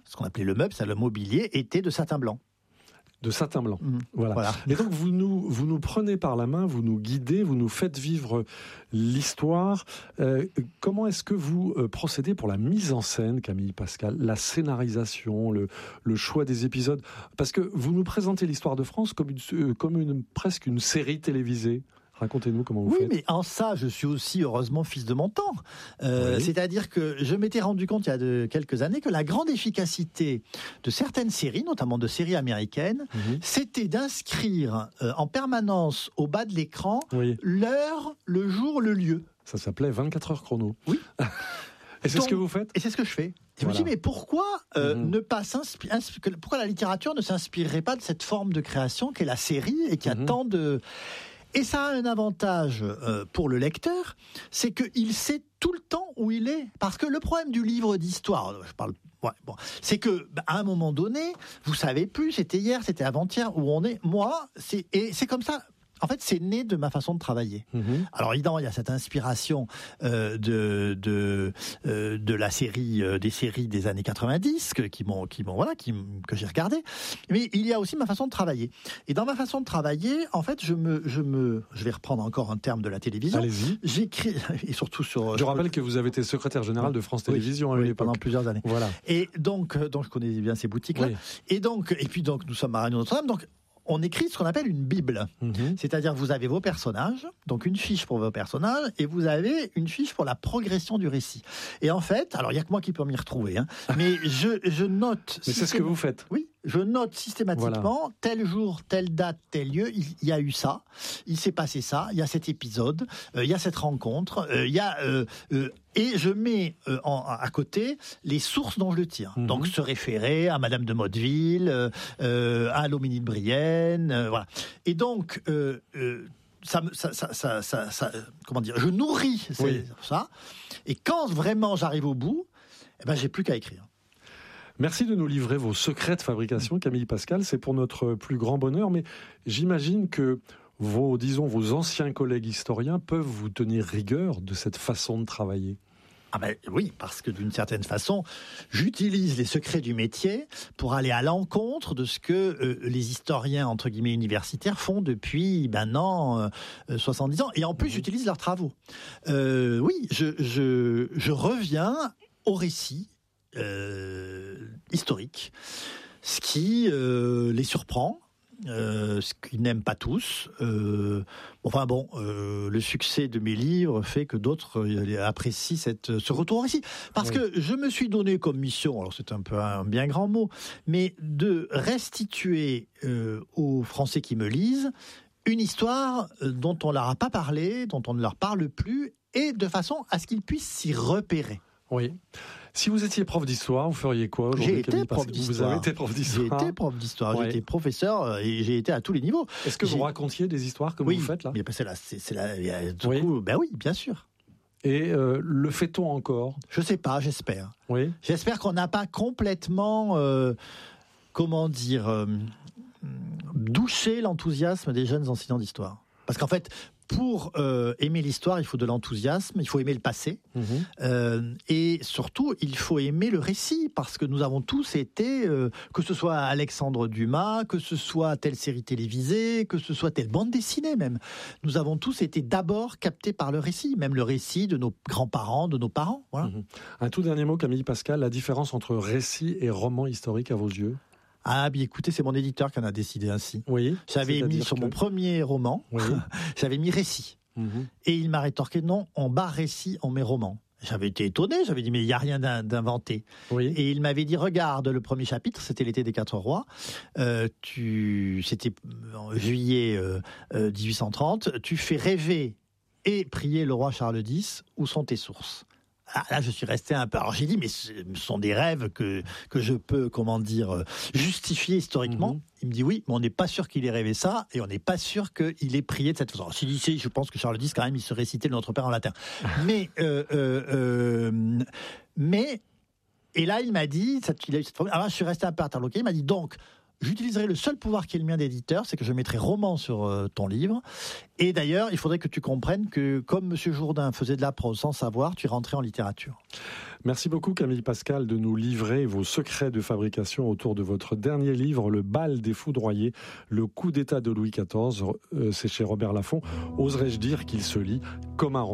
ce qu'on appelait le meuble, c'est le mobilier, était de satin blanc. De satin blanc. Voilà. Et donc vous nous prenez par la main, vous nous guidez, vous nous faites vivre l'histoire. Comment est-ce que vous procédez pour la mise en scène, Camille Pascal, la scénarisation, le choix des épisodes? Parce que vous nous présentez l'histoire de France comme presque une série télévisée. Racontez-nous comment vous faites. Oui, mais en ça, je suis aussi heureusement fils de mon temps. C'est-à-dire que je m'étais rendu compte il y a quelques années que la grande efficacité de certaines séries, notamment de séries américaines, c'était d'inscrire en permanence au bas de l'écran l'heure, le jour, le lieu. Ça s'appelait 24 heures chrono. Oui. Et c'est ce que vous faites? Et c'est ce que je fais. Je me dis, mais pourquoi ne pas pourquoi la littérature ne s'inspirerait pas de cette forme de création qu'est la série et qui a tant de... Et ça a un avantage pour le lecteur, c'est qu'il sait tout le temps où il est. Parce que le problème du livre d'histoire, c'est que à un moment donné, vous savez plus, c'était hier, c'était avant-hier, où on est. Moi, c'est comme ça. En fait, c'est né de ma façon de travailler. Alors, évidemment, il y a cette inspiration de la série, des séries des années 90 que j'ai regardé. Mais il y a aussi ma façon de travailler. Et dans ma façon de travailler, en fait, je vais reprendre encore un terme de la télévision. Allez-y. J'écris, et surtout sur... Je rappelle que vous avez été secrétaire général de France Télévisions à l'époque. Pendant plusieurs années. Voilà. Et donc je connais bien ces boutiques-là. Oui. Et puis nous sommes à Radio Notre-Dame, donc on écrit ce qu'on appelle une Bible. C'est-à-dire vous avez vos personnages, donc une fiche pour vos personnages, et vous avez une fiche pour la progression du récit. Et en fait, alors il n'y a que moi qui peux m'y retrouver, mais je note... Mais c'est ce que vous faites. Oui, je note systématiquement, tel jour, telle date, tel lieu, il y a eu ça, il s'est passé ça, il y a cet épisode, il y a cette rencontre, il y a... et je mets à côté les sources dont je le tire. Donc se référer à Madame de Motteville, à Loménie de Brienne, voilà. Et donc comment dire, je nourris ça. Et quand vraiment j'arrive au bout, j'ai plus qu'à écrire. Merci de nous livrer vos secrets de fabrication, Camille Pascal. C'est pour notre plus grand bonheur, mais j'imagine que vos anciens collègues historiens peuvent vous tenir rigueur de cette façon de travailler. Oui, parce que d'une certaine façon, j'utilise les secrets du métier pour aller à l'encontre de ce que les historiens, entre guillemets, universitaires font depuis maintenant 70 ans. Et en plus, j'utilise leurs travaux. Oui, je reviens au récit historique, ce qui les surprend. Ce qu'ils n'aiment pas tous. Le succès de mes livres fait que d'autres apprécient ce retour au récit. Parce que je me suis donné comme mission, alors c'est un peu un bien grand mot, mais de restituer aux Français qui me lisent une histoire dont on leur a pas parlé, dont on ne leur parle plus, et de façon à ce qu'ils puissent s'y repérer. Oui. Si vous étiez prof d'histoire, vous feriez quoi aujourd'hui? J'ai été prof d'histoire. Vous avez été prof d'histoire. J'ai été prof d'histoire. J'ai été professeur et j'ai été à tous les niveaux. Est-ce que vous racontiez des histoires comme vous faites là? Oui, oui, bien sûr. Et le fait-on encore? Je sais pas, j'espère. Oui. J'espère qu'on n'a pas complètement, douché l'enthousiasme des jeunes enseignants d'histoire. Parce qu'en fait, pour aimer l'histoire, il faut de l'enthousiasme, il faut aimer le passé, et surtout, il faut aimer le récit, parce que nous avons tous été, que ce soit Alexandre Dumas, que ce soit telle série télévisée, que ce soit telle bande dessinée même, nous avons tous été d'abord captés par le récit, même le récit de nos grands-parents, de nos parents. Voilà. Un tout dernier mot, Camille Pascal, la différence entre récit et roman historique à vos yeux? Écoutez, c'est mon éditeur qui en a décidé ainsi. Oui. J'avais mis sur mon premier roman, j'avais mis récit. Et il m'a rétorqué, non, en bas récit, on met roman. J'avais été étonné, j'avais dit, mais il n'y a rien d'inventé. Et il m'avait dit, regarde le premier chapitre, c'était l'été des 4 rois, c'était en juillet 1830, tu fais rêver et prier le roi Charles X, où sont tes sources? Là, je suis resté un peu... Alors, j'ai dit, mais ce sont des rêves que je peux, justifier historiquement. Il me dit, oui, mais on n'est pas sûr qu'il ait rêvé ça, et on n'est pas sûr qu'il ait prié de cette façon. Alors, je pense que Charles X, quand même, il se récitait le Notre Père en latin. Mais, et là, il m'a dit, alors là, je suis resté un peu interloqué, il m'a dit, donc, j'utiliserai le seul pouvoir qui est le mien d'éditeur, c'est que je mettrai roman sur ton livre. Et d'ailleurs, il faudrait que tu comprennes que, comme M. Jourdain faisait de la prose sans savoir, tu es rentré en littérature. Merci beaucoup Camille Pascal de nous livrer vos secrets de fabrication autour de votre dernier livre, Le bal des foudroyés, le coup d'état de Louis XIV. C'est chez Robert Laffont. Oserais-je dire qu'il se lit comme un roman ?